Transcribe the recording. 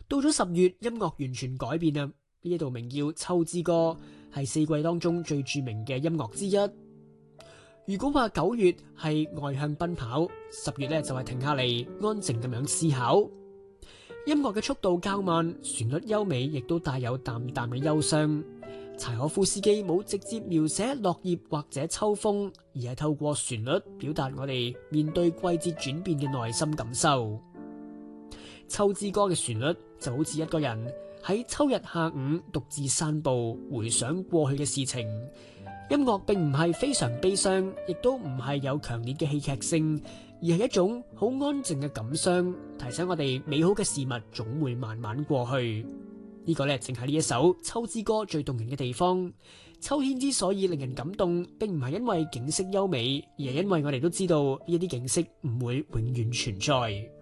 到咗10月，音樂完全改變啦。呢一道名叫《秋之歌》，係4季當中最著名嘅音樂之一。如果話9月係外向奔跑，10月咧就係停下嚟安靜咁樣思考。音樂嘅速度較慢，旋律優美，亦都帶有淡淡嘅憂傷。柴可夫斯基冇直接描寫落葉或者秋風，而係透過旋律表達我哋面對季節轉變嘅內心感受。秋之歌嘅旋律就好似一個人喺秋日下午獨自散步，回想過去嘅事情。音樂並唔係非常悲傷，亦都唔係有強烈嘅戲劇性，而係一種好安靜嘅感傷，提醒我哋美好嘅事物總會慢慢過去。呢個呢，正係呢一首《秋之歌》最動人嘅地方。秋天之所以令人感動，並唔係因為景色優美，而係因為我哋都知道呢一啲景色唔會永遠存在。